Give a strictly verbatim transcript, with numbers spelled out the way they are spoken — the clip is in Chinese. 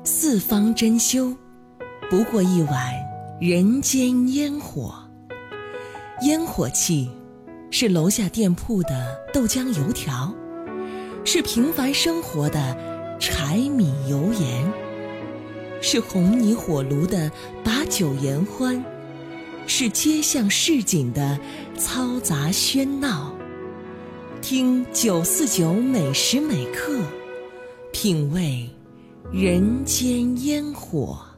四方珍馐，不过一碗人间烟火。烟火气是楼下店铺的豆浆油条，是平凡生活的柴米油盐，是红泥火炉的把酒言欢，是街巷市井的嘈杂喧闹。听九四九每时每刻，品味人间烟火。